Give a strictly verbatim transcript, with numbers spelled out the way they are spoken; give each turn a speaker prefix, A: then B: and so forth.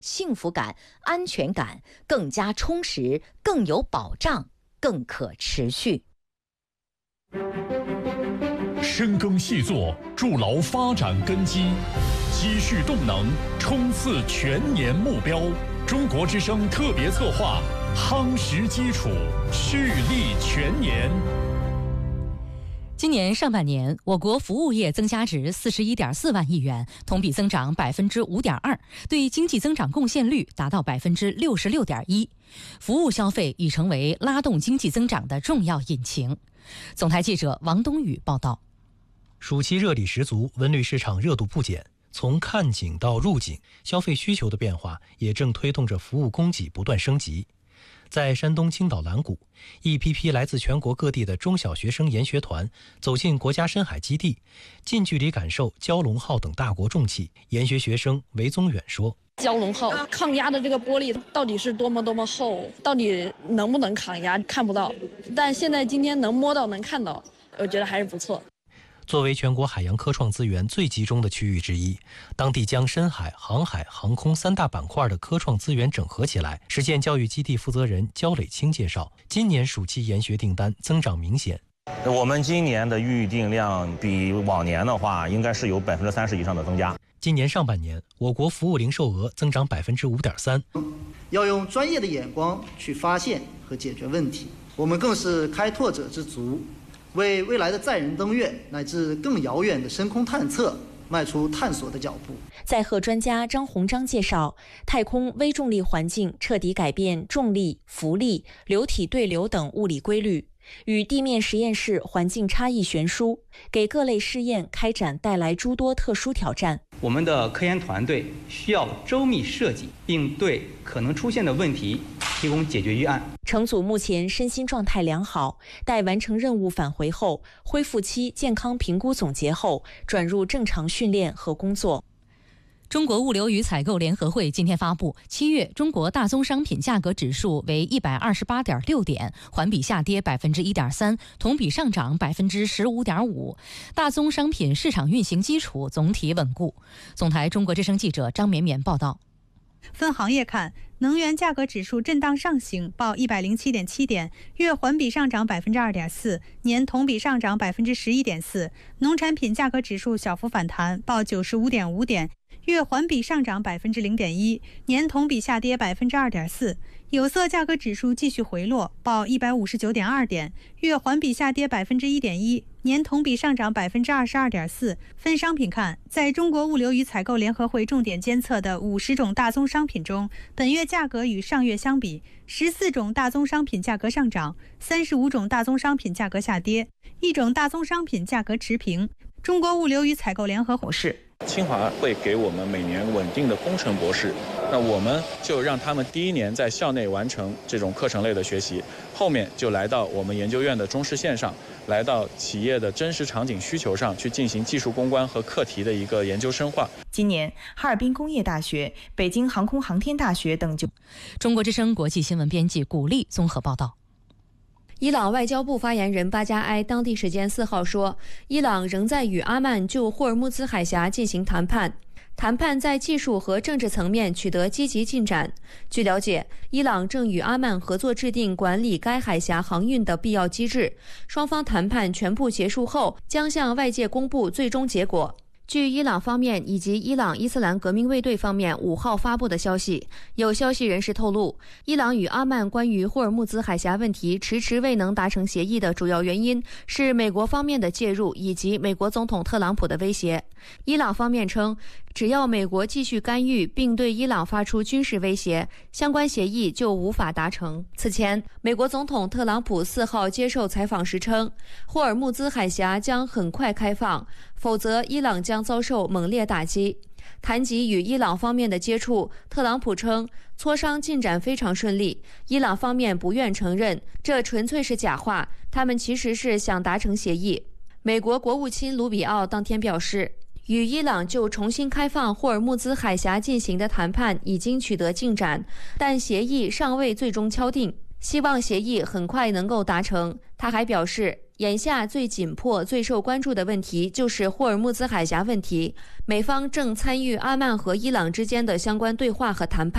A: 幸福感、安全感更加充实、更有保障、更可持续。
B: 深耕细作，筑牢发展根基，积蓄动能，冲刺全年目标。中国之声特别策划，夯实基础，蓄力全年。
C: 今年上半年，我国服务业增加值四十一点四万亿元，同比增长百分之五点二，对经济增长贡献率达到百分之六十六点一。服务消费已成为拉动经济增长的重要引擎。总台记者王冬雨报道。
D: 暑期热力十足，文旅市场热度不减。从看景到入景，消费需求的变化也正推动着服务供给不断升级。在山东青岛蓝谷，一批批来自全国各地的中小学生研学团走进国家深海基地，近距离感受蛟龙号等大国重器。研学学生韦宗远说：
E: 蛟龙号抗压的这个玻璃到底是多么多么厚，到底能不能抗压看不到，但现在今天能摸到能看到，我觉得还是不错。
D: 作为全国海洋科创资源最集中的区域之一，当地将深海、航海、航空三大板块的科创资源整合起来。实践教育基地负责人焦磊清介绍，今年暑期研学订单增长明显。
F: 我们今年的预订量比往年的话，应该是有百分之三十以上的增加。
D: 今年上半年，我国服务零售额增长百分之五点三。
G: 要用专业的眼光去发现和解决问题，我们更是开拓者之足。为未来的载人登月乃至更遥远的深空探测迈出探索的脚步。
H: 载荷专家张鸿章介绍，太空微重力环境彻底改变重力、浮力、流体对流等物理规律，与地面实验室环境差异悬殊，给各类试验开展带来诸多特殊挑战。
I: 我们的科研团队需要周密设计，并对可能出现的问题提供解决预案。
H: 乘组目前身心状态良好，待完成任务返回后，恢复期健康评估总结后，转入正常训练和工作。
C: 中国物流与采购联合会今天发布，七月中国大宗商品价格指数为一百二十八点六点，环比下跌百分之一点三，同比上涨百分之十五点五。大宗商品市场运行基础总体稳固。总台中国之声记者张绵绵报道。
J: 分行业看，能源价格指数震荡上行，报一百零七点七点，月环比上涨百分之二点四，年同比上涨百分之十一点四。农产品价格指数小幅反弹，报九十五点五点，月环比上涨百分之零点一，年同比下跌百分之二点四。有色价格指数继续回落，报一百五十九点二点，月环比下跌百分之一点一，年同比上涨百分之二十二点四。分商品看，在中国物流与采购联合会重点监测的五十种大宗商品中，本月价格与上月相比，十四种大宗商品价格上涨，三十五种大宗商品价格下跌，一种大宗商品价格持平。中国物流与采购联合会是。
K: 清华会给我们每年稳定的工程博士，那我们就让他们第一年在校内完成这种课程类的学习，后面就来到我们研究院的中试线上，来到企业的真实场景需求上去进行技术攻关和课题的一个研究深化。
L: 今年，哈尔滨工业大学、北京航空航天大学等就。
C: 中国之声国际新闻编辑古丽综合报道。
M: 伊朗外交部发言人巴加埃当地时间四号说，伊朗仍在与阿曼就霍尔木兹海峡进行谈判，谈判在技术和政治层面取得积极进展。据了解，伊朗正与阿曼合作制定管理该海峡航运的必要机制，双方谈判全部结束后将向外界公布最终结果。据伊朗方面以及伊朗伊斯兰革命卫队方面五号发布的消息，有消息人士透露，伊朗与阿曼关于霍尔木兹海峡问题迟迟未能达成协议的主要原因是美国方面的介入以及美国总统特朗普的威胁。伊朗方面称，只要美国继续干预并对伊朗发出军事威胁，相关协议就无法达成。此前，美国总统特朗普四号接受采访时称，霍尔木兹海峡将很快开放，否则伊朗将遭受猛烈打击。谈及与伊朗方面的接触，特朗普称磋商进展非常顺利，伊朗方面不愿承认，这纯粹是假话，他们其实是想达成协议。美国国务卿卢比奥当天表示，与伊朗就重新开放霍尔木兹海峡进行的谈判已经取得进展，但协议尚未最终敲定，希望协议很快能够达成。他还表示， 眼下最紧迫、最受关注的问题就是霍尔木兹海峡问题。美方正参与阿曼和伊朗之间的相关对话和谈判。